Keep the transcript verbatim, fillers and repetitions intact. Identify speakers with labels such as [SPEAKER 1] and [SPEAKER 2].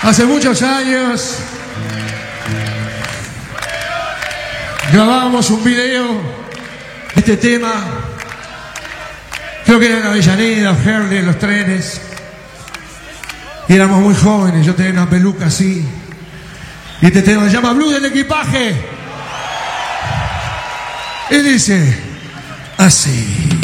[SPEAKER 1] Hace muchos años grabamos un video de este tema. Creo que era en Avellaneda, Herley, en los trenes. Y éramos muy jóvenes, yo tenía una peluca así. Y este tema se llama Blues del Equipaje. Y dice así.